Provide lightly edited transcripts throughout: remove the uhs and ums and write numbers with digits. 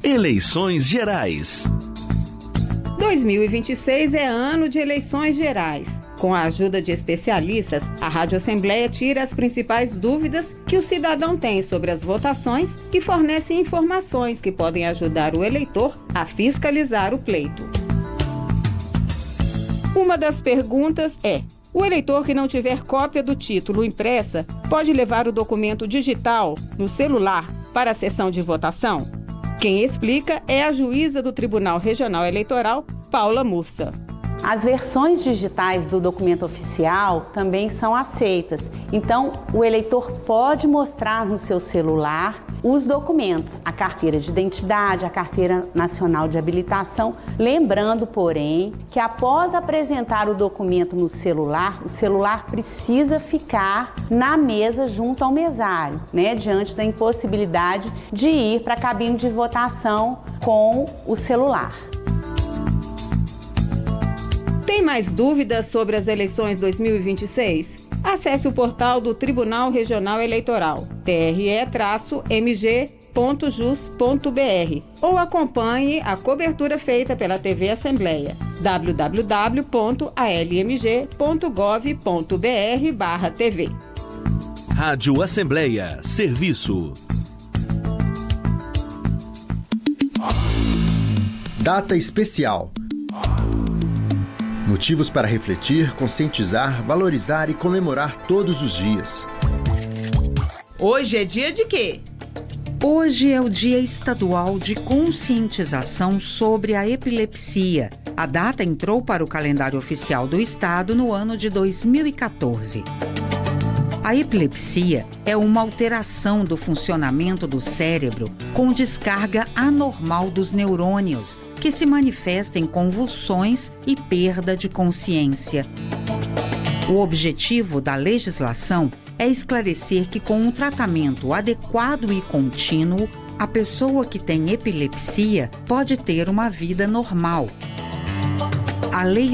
Eleições Gerais. 2026 é ano de eleições gerais. Com a ajuda de especialistas, a Rádio Assembleia tira as principais dúvidas que o cidadão tem sobre as votações e fornece informações que podem ajudar o eleitor a fiscalizar o pleito. Uma das perguntas é: o eleitor que não tiver cópia do título impressa pode levar o documento digital no celular para a sessão de votação? Quem explica é a juíza do Tribunal Regional Eleitoral, Paula Mursa. As versões digitais do documento oficial também são aceitas. Então, o eleitor pode mostrar no seu celular os documentos, a carteira de identidade, a carteira nacional de habilitação. Lembrando, porém, que após apresentar o documento no celular, o celular precisa ficar na mesa junto ao mesário, diante da impossibilidade de ir para a cabine de votação com o celular. Tem mais dúvidas sobre as eleições 2026? Acesse o portal do Tribunal Regional Eleitoral, tre-mg.jus.br, ou acompanhe a cobertura feita pela TV Assembleia, www.almg.gov.br/tv. Rádio Assembleia, serviço. Data especial. Motivos para refletir, conscientizar, valorizar e comemorar todos os dias. Hoje é dia de quê? Hoje é o Dia Estadual de Conscientização sobre a Epilepsia. A data entrou para o calendário oficial do Estado no ano de 2014. A epilepsia é uma alteração do funcionamento do cérebro com descarga anormal dos neurônios, que se manifesta em convulsões e perda de consciência. O objetivo da legislação é esclarecer que, com um tratamento adequado e contínuo, a pessoa que tem epilepsia pode ter uma vida normal. A Lei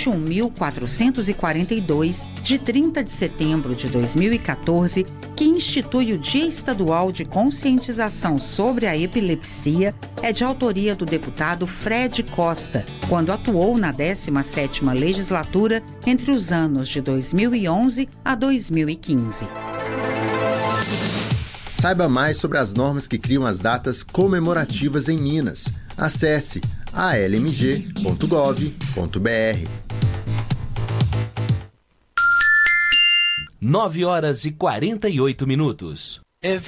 21.442, de 30 de setembro de 2014, que institui o Dia Estadual de Conscientização sobre a Epilepsia, é de autoria do deputado Fred Costa, quando atuou na 17ª legislatura entre os anos de 2011 a 2015. Saiba mais sobre as normas que criam as datas comemorativas em Minas. Acesse almg.gov.br. 9h48.